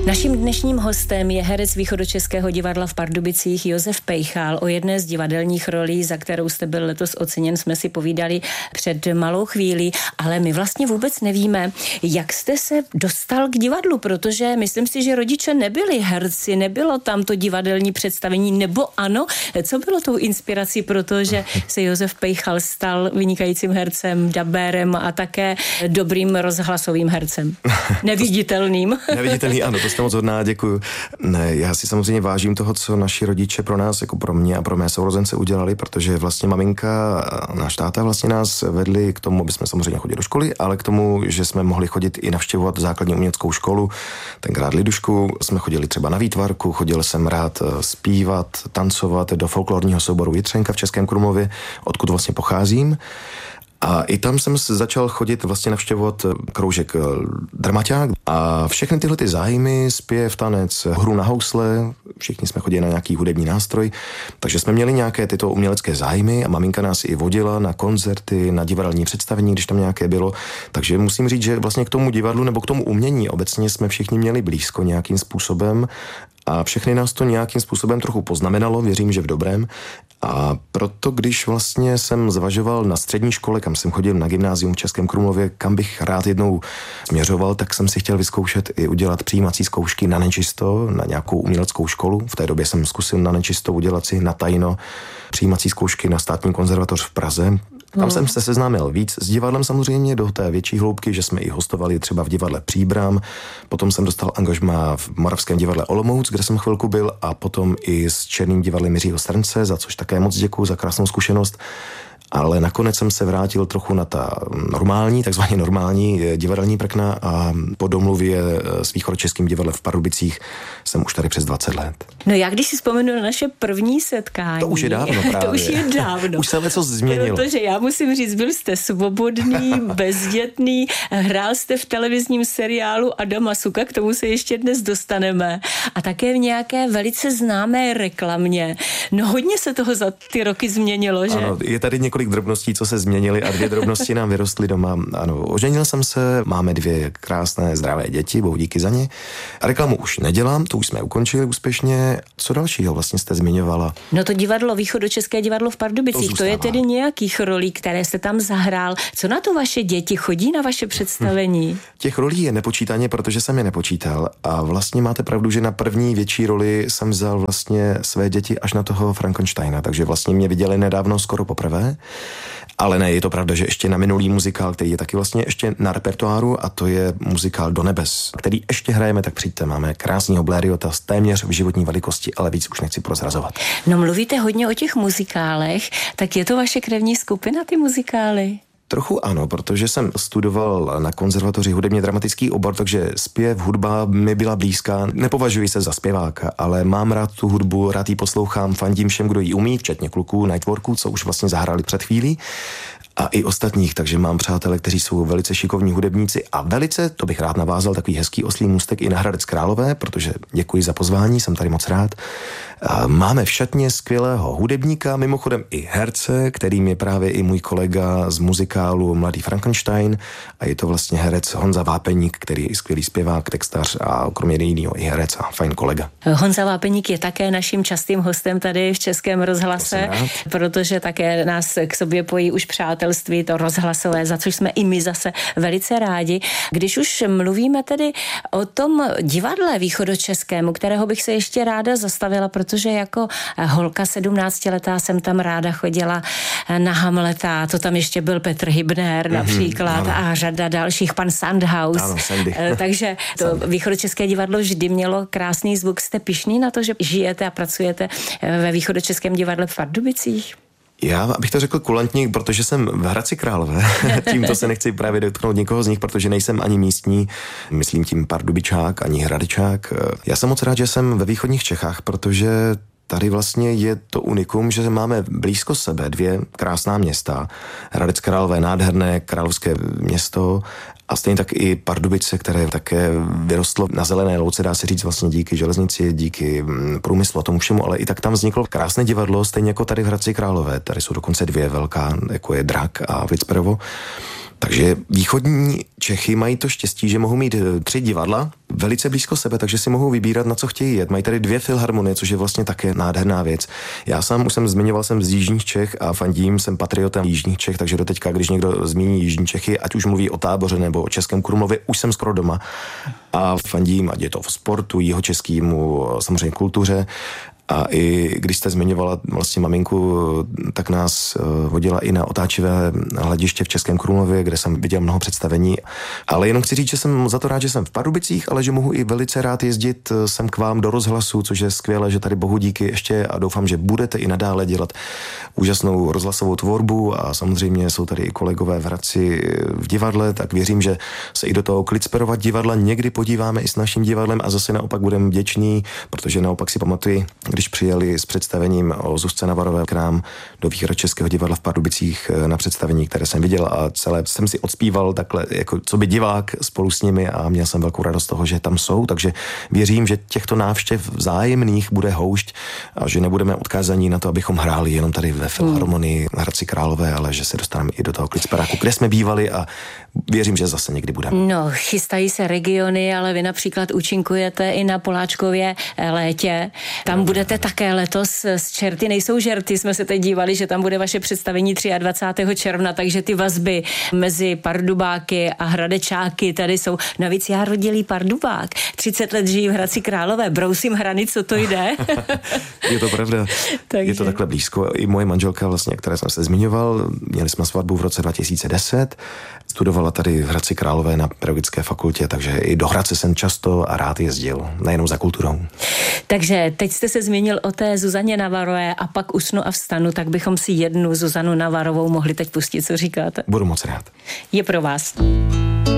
Naším dnešním hostem je herec Východočeského divadla v Pardubicích Josef Pejchal. O jedné z divadelních rolí, za kterou jste byl letos oceněn, jsme si povídali před malou chvílí, ale my vlastně vůbec nevíme, jak jste se dostal k divadlu, protože myslím si, že rodiče nebyli herci, nebylo tam to divadelní představení, nebo ano, co bylo tou inspirací, protože se Josef Pejchal stal vynikajícím hercem, dabérem a také dobrým rozhlasovým hercem. Neviditelným. Neviditelný, ano, to jste moc hodná, děkuju. Ne, já si samozřejmě vážím toho, co naši rodiče pro nás, jako pro mě a pro mé sourozence udělali, protože vlastně maminka a náš táta vlastně nás vedli k tomu, aby jsme samozřejmě chodili do školy, ale k tomu, že jsme mohli chodit i navštěvovat základní uměleckou školu, tenkrát Lidušku, jsme chodili třeba na výtvarku, chodil jsem rád zpívat, tancovat do folklorního souboru Jitřenka v Českém Krumlově, odkud vlastně pocházím. A i tam jsem začal chodit vlastně navštěvovat kroužek dramaťák a všechny tyhle ty zájmy, zpěv, tanec, hru na housle, všichni jsme chodili na nějaký hudební nástroj, takže jsme měli nějaké tyto umělecké zájmy a maminka nás i vodila na koncerty, na divadelní představení, když tam nějaké bylo, takže musím říct, že vlastně k tomu divadlu nebo k tomu umění obecně jsme všichni měli blízko nějakým způsobem a všechny nás to nějakým způsobem trochu poznamenalo, věřím, že v dobrém. A proto, když vlastně jsem zvažoval na střední škole, kam jsem chodil na gymnázium v Českém Krumlově, kam bych rád jednou směřoval, tak jsem si chtěl vyzkoušet i udělat přijímací zkoušky na nečisto, na nějakou uměleckou školu. V té době jsem zkusil na nečisto udělat si na tajno přijímací zkoušky na Státní konzervatoř v Praze. Tam jsem se seznámil víc s divadlem samozřejmě do té větší hloubky, že jsme i hostovali třeba v divadle Příbram, potom jsem dostal angažmá v Moravském divadle Olomouc, kde jsem chvilku byl, a potom i s Černým divadlem Jiřího Strnce, za což také moc děkuju, za krásnou zkušenost. Ale nakonec jsem se vrátil trochu na ta takzvaně normální divadelní prkna a po domluvě s Východočeským divadlem v Pardubicích jsem už tady přes 20 let. No já když si vzpomenu na naše první setkání. To už je dávno právě. To už je dávno. Už se něco změnilo. Protože já musím říct, byl jste svobodný, bezdětný, hrál jste v televizním seriálu Adama Suka, k tomu se ještě dnes dostaneme. A také v nějaké velice známé reklamě. No hodně se toho za ty roky změnilo, že? Ano, je tady několik drobností, co se změnily a 2 drobnosti nám vyrostly doma. Ano, oženil jsem se, máme 2 krásné, zdravé děti, bohu díky za ně. A reklamu už nedělám, to už jsme ukončili úspěšně. Co dalšího vlastně jste zmiňovala? No to divadlo, Východočeské divadlo v Pardubicích, to je tedy nějakých rolí, které jste tam zahrál. Co na to vaše děti? Chodí na vaše představení? Těch rolí je nepočítaně, protože jsem je nepočítal a vlastně máte pravdu, že na první větší roli jsem vzal vlastně své děti až na toho Frankensteina, takže vlastně mě viděli nedávno skoro poprvé. Ale ne, je to pravda, že ještě na minulý muzikál, který je taky vlastně ještě na repertoáru, a to je muzikál Do nebes, který ještě hrajeme, tak přijďte, máme krásného Blériota téměř v životní velikosti, ale víc už nechci prozrazovat. No mluvíte hodně o těch muzikálech, tak je to vaše krevní skupina, ty muzikály? Trochu ano, protože jsem studoval na konzervatoři hudebně dramatický obor, takže zpěv, hudba mi byla blízká. Nepovažuji se za zpěváka, ale mám rád tu hudbu, rád ji poslouchám, fandím všem, kdo ji umí, včetně kluků, Nightworků, co už vlastně zahráli před chvílí, a i ostatních, takže mám přátele, kteří jsou velice šikovní hudebníci a velice, to bych rád navázal, takový hezký oslí můstek i na Hradec Králové, protože děkuji za pozvání, jsem tady moc rád. Máme v šatně skvělého hudebníka, mimochodem i herce, kterým je právě i můj kolega z muzikálu Mladý Frankenstein, a je to vlastně herec Honza Vápeník, který je i skvělý zpěvák, textař a kromě jiného i herec a fajn kolega. Honza Vápeník je také naším častým hostem tady v Českém rozhlase, protože také nás k sobě pojí už přátelství, to rozhlasové, za což jsme i my zase velice rádi. Když už mluvíme tedy o tom divadle východočeskému, kterého bych se ještě ráda zastavila, protože jako holka 17letá jsem tam ráda chodila na Hamleta, to tam ještě byl Petr Hybner například a řada dalších, pan Sandhaus. Ano, takže to Východočeské divadlo vždy mělo krásný zvuk. Jste pyšný na to, že žijete a pracujete ve Východočeském divadle v Pardubicích? Já, abych to řekl kulantně, protože jsem v Hradci Králové, tímto se nechci právě dotknout nikoho z nich, protože nejsem ani místní, myslím tím Pardubičák, ani Hradečák. Já jsem moc rád, že jsem ve východních Čechách, protože tady vlastně je to unikum, že máme blízko sebe 2 krásná města. Hradec Králové, nádherné královské město, a stejně tak i Pardubice, které také vyrostlo na zelené louce, dá se říct vlastně díky železnici, díky průmyslu a tomu všemu, ale i tak tam vzniklo krásné divadlo, stejně jako tady v Hradci Králové. Tady jsou dokonce 2 velká, jako je Drak a Vlicperovo. Takže východní Čechy mají to štěstí, že mohou mít 3 divadla velice blízko sebe, takže si mohou vybírat, na co chtějí jet. Mají tady 2 filharmonie, což je vlastně také nádherná věc. Já sám už zmiňoval jsem z jižních Čech a fandím, jsem patriotem jižních Čech, takže doteďka, když někdo zmíní jižní Čechy, ať už mluví o Táboře nebo o Českém Krumlově, už jsem skoro doma. A fandím, ať je to v sportu, jihočeskýmu, samozřejmě kultuře. A i když jste zmiňovala vlastně maminku, tak nás vodila i na otáčivé hlediště v Českém Krumlově, kde jsem viděl mnoho představení. Ale jenom chci říct, že jsem za to rád, že jsem v Pardubicích, ale že mohu i velice rád jezdit sem k vám do rozhlasu, což je skvělé, že tady bohu díky ještě a doufám, že budete i nadále dělat úžasnou rozhlasovou tvorbu a samozřejmě jsou tady i kolegové v Hradci v divadle, tak věřím, že se i do toho Klicperova divadla někdy podíváme i s naším divadlem a zase naopak budeme vděční, protože naopak si pamatuji, když přijeli s představením o Zuzce Navarové k nám do Východočeského divadla v Pardubicích na představení, které jsem viděl a celé jsem si odspíval takhle jako co by divák spolu s nimi a měl jsem velkou radost toho, že tam jsou, takže věřím, že těchto návštěv vzájemných bude houšť a že nebudeme odkázaní na to, abychom hráli jenom tady ve filharmonii na Hradci Králové, ale že se dostaneme i do toho Klicperáku, kde jsme bývali a věřím, že zase někdy budeme. No, chystají se regiony, ale vy například účinkujete i na Poláčkově létě. Tam budete také letos s Čerty nejsou žerty. Jsme se teď dívali, že tam bude vaše představení 23. června, takže ty vazby mezi Pardubáky a Hradečáky tady jsou. Navíc já rodilý Pardubák. 30 let žijí v Hradci Králové. Brousím hrany, co to jde. Je to pravda. Takže je to takhle blízko. I moje manželka vlastně, které jsem se zmiňoval, měli jsme svatbu v roce 2010. Studovala tady v Hradci Králové na pedagogické fakultě, takže i do Hradce jsem často a rád jezdil, nejenom za kulturou. Takže teď jste se zmínil o té Zuzaně Navarové a pak usnu a vstanu, tak bychom si jednu Zuzanu Navarovou mohli teď pustit, co říkáte? Budu moc rád. Je pro vás.